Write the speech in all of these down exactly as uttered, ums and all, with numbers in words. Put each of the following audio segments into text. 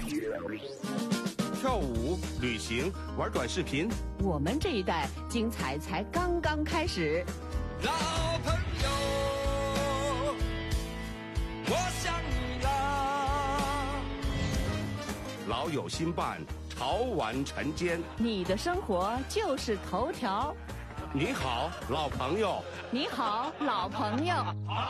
跳舞、旅行、玩短视频， 我们这一代精彩才刚刚开始。 老朋友，我想你啦。 老友新伴，潮玩晨间。 你的生活就是头条。 你好，老朋友。 你好，老朋友。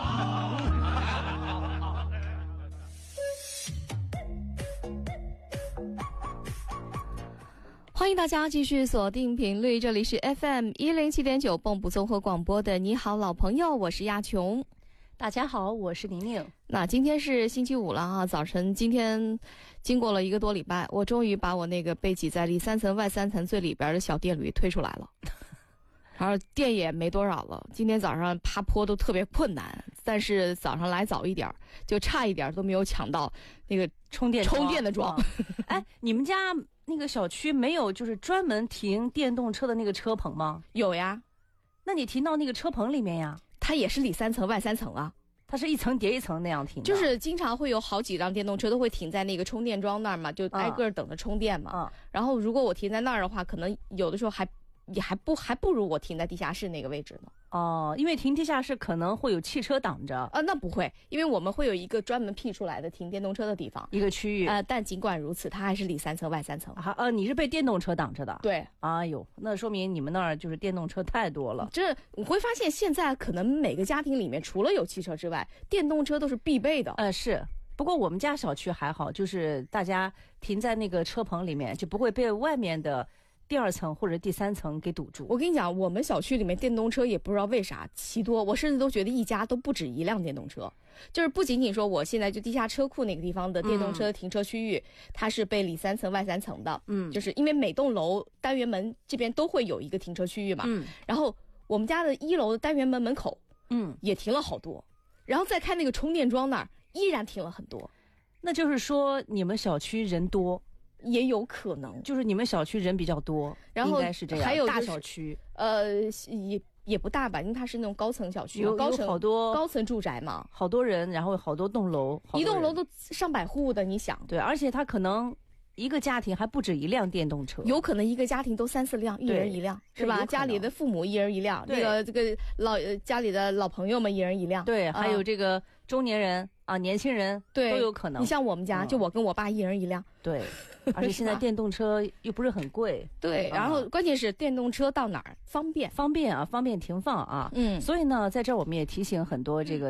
欢迎大家继续锁定频率，这里是 F M 一零七点九蚌埠综合广播的你好老朋友，我是亚琼。 大家好，我是宁宁。 那今天是星期五了啊，早晨今天经过了一个多礼拜，我终于把我那个被挤在里三层外三层最里边的小电驴推出来了。然后电也没多少了，今天早上爬坡都特别困难，但是早上来早一点，就差一点都没有抢到那个充电充电的桩。 嗯、哎，你们家那个小区没有就是专门停电动车的那个车棚吗？ 有呀。 那你停到那个车棚里面呀？ 它也是里三层外三层啊， 它是一层叠一层那样停的。 就是经常会有好几辆电动车都会停在那个充电桩那儿嘛，就挨个等着充电嘛。 嗯、 然后如果我停在那儿的话，可能有的时候还也还不还不如我停在地下室那个位置呢。 哦，因为停地下室可能会有汽车挡着。 啊，那不会，因为我们会有一个专门辟出来的停电动车的地方， 一个区域。 呃，但尽管如此，它还是里三层外三层。 啊，呃，你是被电动车挡着的。 对。 哎呦，那说明你们那儿就是电动车太多了。 这我会发现，现在可能每个家庭里面，除了有汽车之外，电动车都是必备的。 呃，是。不过我们家小区还好，就是大家停在那个车棚里面，就不会被外面的第二层或者第三层给堵住。 我跟你讲，我们小区里面电动车也不知道为啥奇多，我甚至都觉得一家都不止一辆电动车。就是不仅仅说我现在就地下车库那个地方的电动车停车区域，嗯、它是被里三层外三层的，嗯，就是因为每栋楼单元门这边都会有一个停车区域嘛，嗯，然后我们家的一楼的单元门门口，嗯，也停了好多，然后再看那个充电桩那儿依然停了很多。 那就是说你们小区人多。 也有可能， 就是你们小区人比较多， 然后应该是这样。 还有、就是、 大小区， 呃，也也不大吧，因为它是那种高层小区， 有高层有好多高层住宅嘛， 好多人，然后好多栋楼， 一栋楼都上百户的，你想？ 对，而且它可能一个家庭还不止一辆电动车， 有可能一个家庭都三四辆，一人一辆，是吧？家里的父母一人一辆，这个这个老家里的老朋友们一人一辆， 对， 啊、 还有这个中年人。啊，年轻人对都有可能。 你像我们家，嗯、就我跟我爸一人一辆。 对，而且现在电动车又不是很贵。 对，然后关键是电动车到哪儿方便？ 方便啊，方便停放啊。嗯，所以呢，在这儿我们也提醒很多这个。